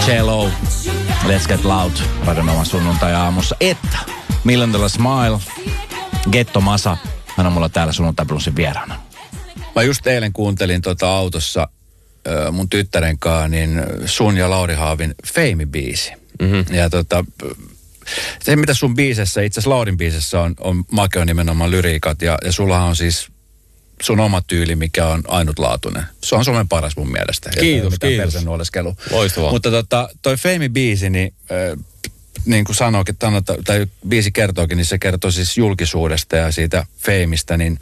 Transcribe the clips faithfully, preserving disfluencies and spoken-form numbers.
J-Lo, Let's Get Loud, Radionovan sunnuntai-aamussa. Että Million Dollar Smile, Getto Masa, hän on mulla täällä Sunnuntai Bluesin vieraana. Mä just eilen kuuntelin tota autossa äh, mun tyttären kanssa, niin sun ja Lauri Haavin Fame-biisi. Mm-hmm. Ja tota, se mitä sun biisessä, itse asiassa Laurin biisessä on, on makeo nimenomaan lyriikat ja, ja sullahan on siis sun oma tyyli, mikä on ainutlaatuinen. Se on Suomen paras mun mielestä. Kiitos, kiitos. Loistavaa. Mutta tota, toi Fame-biisi, niin, äh, niin kuin sanoikin, tai biisi kertookin, niin se kertoo siis julkisuudesta ja siitä Fameista, niin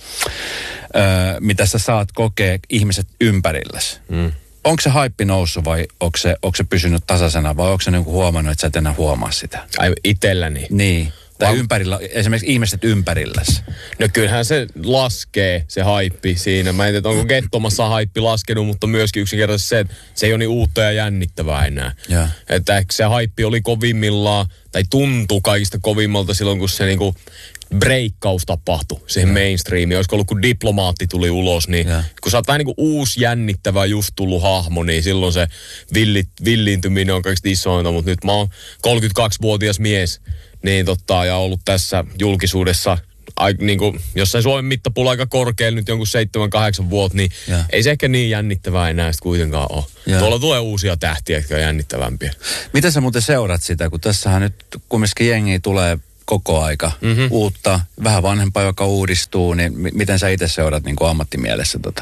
äh, mitä sä saat kokea ihmiset ympärilläsi. Mm. Onko se haippi noussut vai onko se, onko se pysynyt tasaisena vai onko se niin kuin huomannut, että sä et enää huomaa sitä? Ai itselläni? Niin. Tai ympärillä, esimerkiksi ihmiset ympärilläsi. No kyllähän se laskee, se haippi siinä. Mä en tiedä, onko Gettomassa haippi laskenut, mutta myöskin yksinkertaisesti se, että se ei ole niin uutta ja jännittävää enää. Ja. Että ehkä se haippi oli kovimmillaan, tai tuntui kaikista kovimmalta silloin, kun se niinku breikkaus tapahtui siihen mainstreamiin. Olisiko ollut, kun Diplomaatti tuli ulos, niin ja. Kun sä oot vähän niin kuin uusi jännittävä just tullut hahmo, niin silloin se villit, villiintyminen on kaikista isointa. Mutta nyt mä oon kolmekymmentäkaksivuotias mies, niin totta, ja ollut tässä julkisuudessa ai, niin kuin, jossain Suomen mittapuulla aika korkealla nyt jonkun seitsemän kahdeksan vuotta, niin ja. Ei se ehkä niin jännittävää enää sitten kuitenkaan ole. Ja. Tuolla tulee uusia tähtiä, jotka on jännittävämpiä. Miten sä muuten seurat sitä, kun tässähän nyt kumminkin jengiä tulee koko aika mm-hmm. uutta, vähän vanhempaa, joka uudistuu, niin m- miten sä itse seurat niin kuin ammattimielessä tota?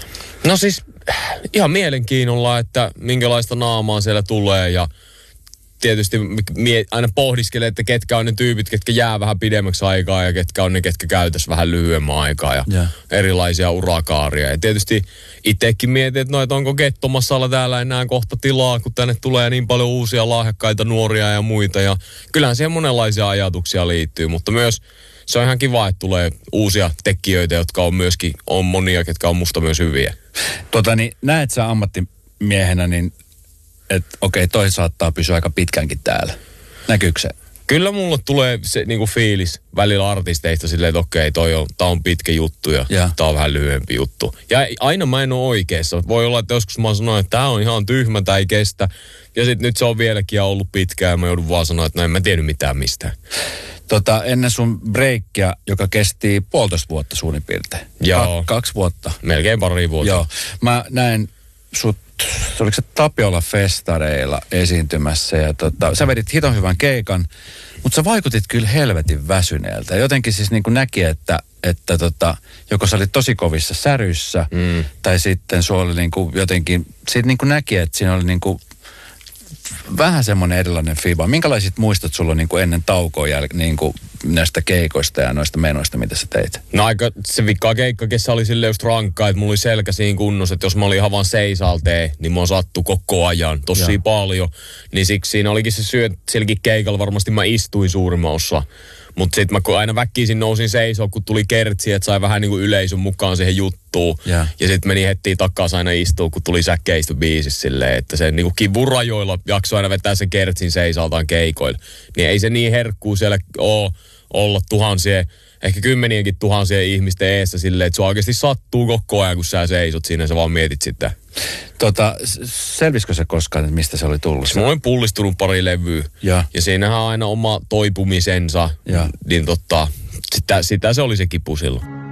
No siis ihan mielenkiinnolla, että minkälaista naamaa siellä tulee ja tietysti mie- aina pohdiskelee, että ketkä on ne tyypit, ketkä jää vähän pidemmäksi aikaa ja ketkä on ne, ketkä käytäisi vähän lyhyemmän aikaa ja yeah. erilaisia urakaaria. Ja tietysti itsekin mietin, että, no, että onko Gettomassalla täällä enää kohta tilaa, kun tänne tulee niin paljon uusia lahjakkaita nuoria ja muita. Ja kyllähän siihen monenlaisia ajatuksia liittyy, mutta myös se on ihan kiva, että tulee uusia tekijöitä, jotka on myöskin, on monia, ketkä on musta myös hyviä. Tota niin, näet sä ammattimiehenä, niin että okei, toi saattaa pysyä aika pitkänkin täällä. Näkyykö se? Kyllä mulle tulee se niinku fiilis välillä artisteista silleen, että okei, toi on, tää on pitkä juttu ja, ja. tää on vähän lyhyempi juttu. Ja aina mä en ole oikeassa. Voi olla, että joskus mä oon sanonut, että tää on ihan tyhmä, tää ei kestä. Ja sit nyt se on vieläkin ollut pitkään ja mä joudun vaan sanoa, että no en mä tiennyt mitään mistään. Tota, ennen sun breikkiä, joka kesti puolitoista vuotta suurin piirtein. Joo. Ka- kaksi vuotta. Melkein pari vuotta. Joo. Mä näin sut, oliko se Tapiola-festareilla esiintymässä ja tota, sä vedit hiton hyvän keikan, mutta sä vaikutit kyllä helvetin väsyneeltä. Jotenkin siis niin kuin näki, että, että tota, joko sä olit tosi kovissa säryssä mm. tai sitten sulla oli niin kuin jotenkin, siitä niin kuin näki, että siinä oli niin kuin vähän semmoinen erilainen fiba. Minkälaiset muistot sulla on niin kuin ennen taukoa jäl- niin kuin näistä keikoista ja noista menoista, mitä sä teit? No aika se vikkaa keikka, kessa oli silleen just rankkaa, että mulla oli selkä siinä kunnossa, että jos mä olin ihan vaan seisalteen, niin mua sattui koko ajan tosi ja. paljon. Niin siksi siinä olikin se syö, silläkin keikalla varmasti mä istuin suurimman osa. Mutta sitten mä aina väkkisin nousin seisoon, kun tuli kertsi, että sai vähän niinku yleisön mukaan siihen juttuun. Yeah. Ja sitten meni heti takaisin aina istua, kun tuli säkkeistö biisissä silleen, että se niinku kivun rajoilla jaksoi aina vetää sen kertsin seisaltaan keikoilla. Niin ei se niin herkkuu siellä ole olla tuhansien, ehkä kymmenienkin tuhansien ihmisten eessä silleen, että se oikeasti sattuu koko ajan, kun sä seisot siinä ja sä vaan mietit sitä. Tota, selvisikö se koskaan, että mistä se oli tullut? Mä olen pullistunut pari levyä. Ja, ja siinähän on aina oma toipumisensa. Ja. Niin totta, sitä, sitä se oli se kipu silloin.